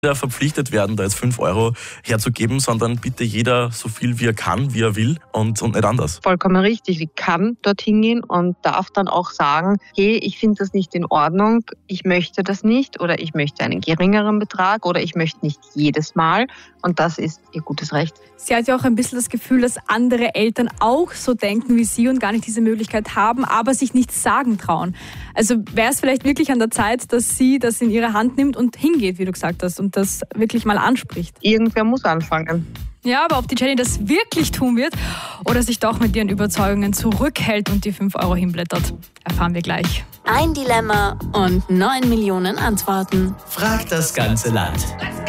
verpflichtet werden, da jetzt 5 Euro herzugeben, sondern bitte jeder so viel wie er kann, wie er will und nicht anders. Vollkommen richtig. Ich kann dorthin gehen und darf dann auch sagen, hey, ich finde das nicht in Ordnung, ich möchte das nicht oder ich möchte einen geringeren Betrag oder ich möchte nicht jedes Mal und das ist ihr gutes Recht. Sie hat ja auch ein bisschen das Gefühl, dass andere Eltern auch so denken wie sie und gar nicht diese Möglichkeit haben, aber sich nichts sagen trauen. Also wäre es vielleicht wirklich an der Zeit, dass sie das in ihre Hand nimmt und hingeht, wie du gesagt hast, und das wirklich mal anspricht. Irgendwer muss anfangen. Ja, aber ob die Jenny das wirklich tun wird oder sich doch mit ihren Überzeugungen zurückhält und die 5 Euro hinblättert, erfahren wir gleich. Ein Dilemma und 9 Millionen Antworten. Fragt das ganze Land.